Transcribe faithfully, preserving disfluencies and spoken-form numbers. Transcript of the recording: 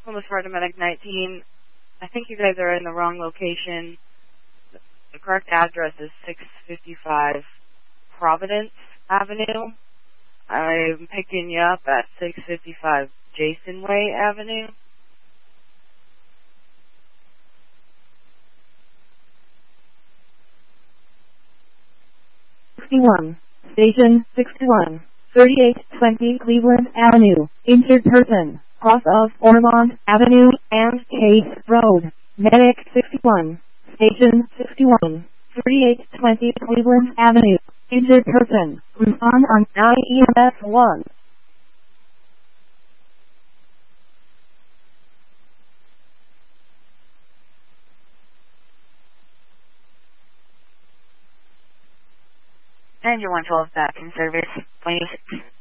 Plymouth Fire Medic nineteen. I think you guys are in the wrong location. The correct address is six fifty-five Providence Avenue. I'm picking you up at six fifty-five Jason Way Avenue. sixty-one. Station sixty-one. thirty-eight twenty Cleveland Avenue. Injured person. Cross of Ormond Avenue and Case Road. Medic sixty-one. Station sixty-one. thirty-eight twenty Cleveland Avenue. Injured person. Respond on I E M S one. And your one twelve back in service. twenty-six.